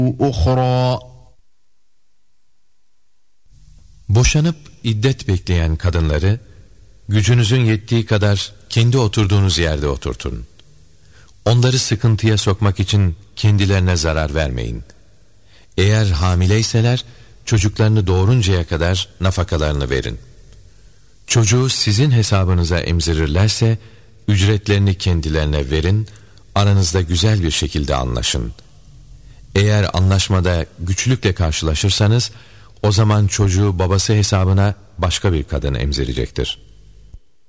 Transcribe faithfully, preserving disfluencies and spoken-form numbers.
أخرى. Boşanıp iddet bekleyen kadınları gücünüzün yettiği kadar kendi oturduğunuz yerde oturtun. Onları sıkıntıya sokmak için kendilerine zarar vermeyin. Eğer hamileyseler çocuklarını doğuruncaya kadar nafakalarını verin. Çocuğu sizin hesabınıza emzirirlerse ücretlerini kendilerine verin, aranızda güzel bir şekilde anlaşın. Eğer anlaşmada güçlükle karşılaşırsanız o zaman çocuğu babası hesabına başka bir kadın emzirecektir.